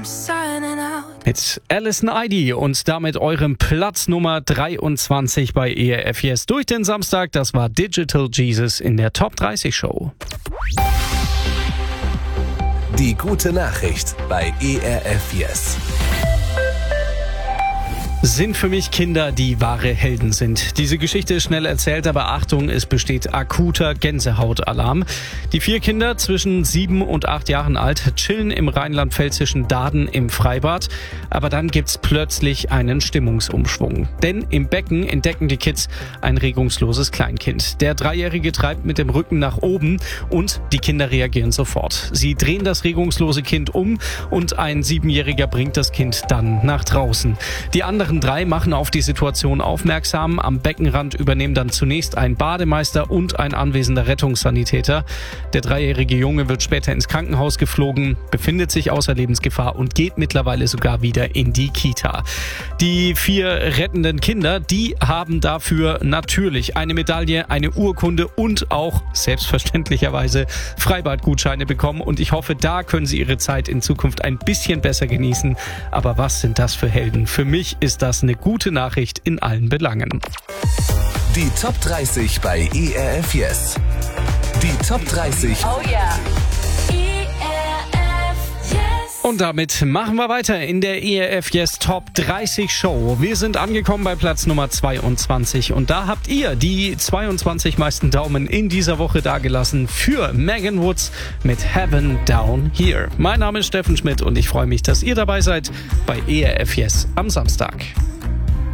Mit Alison ID und damit eurem Platz Nummer 23 bei ERF Yes durch den Samstag. Das war Digital Jesus in der Top 30 Show. Die gute Nachricht bei ERF Yes. Sind für mich Kinder, die wahre Helden sind. Diese Geschichte ist schnell erzählt, aber Achtung, es besteht akuter Gänsehautalarm. Die 4 Kinder zwischen 7 und 8 Jahren alt chillen im rheinland-pfälzischen Daden im Freibad. Aber dann gibt's plötzlich einen Stimmungsumschwung. Denn im Becken entdecken die Kids ein regungsloses Kleinkind. Der 3-Jährige treibt mit dem Rücken nach oben und die Kinder reagieren sofort. Sie drehen das regungslose Kind um und ein 7-Jähriger bringt das Kind dann nach draußen. Die anderen 3 machen auf die Situation aufmerksam. Am Beckenrand übernehmen dann zunächst ein Bademeister und ein anwesender Rettungssanitäter. Der 3-jährige Junge wird später ins Krankenhaus geflogen, befindet sich außer Lebensgefahr und geht mittlerweile sogar wieder in die Kita. Die 4 rettenden Kinder, die haben dafür natürlich eine Medaille, eine Urkunde und auch selbstverständlicherweise Freibadgutscheine bekommen. Und ich hoffe, da können sie ihre Zeit in Zukunft ein bisschen besser genießen. Aber was sind das für Helden? Für mich ist das eine gute Nachricht in allen Belangen. Die Top 30 bei ERF Yes. Die Top 30 Oh yeah. ERF Yes. Und damit machen wir weiter in der ERF Yes Top 30 Show. Wir sind angekommen bei Platz Nummer 22 und da habt ihr die 22 meisten Daumen in dieser Woche dagelassen für Megan Woods mit Heaven Down Here. Mein Name ist Steffen Schmidt und ich freue mich, dass ihr dabei seid bei ERF Yes am Samstag.